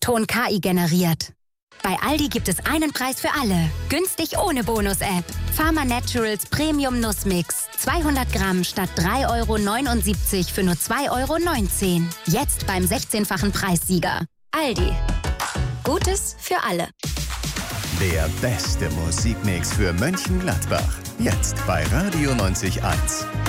Ton KI generiert. Bei Aldi gibt es einen Preis für alle. Günstig ohne Bonus-App. Pharma Naturals Premium Nussmix. 200 Gramm statt 3,79 € für nur 2,19 €. Jetzt beim 16-fachen Preissieger. Aldi. Gutes für alle. Der beste Musikmix für Mönchengladbach. Jetzt bei Radio 90.1.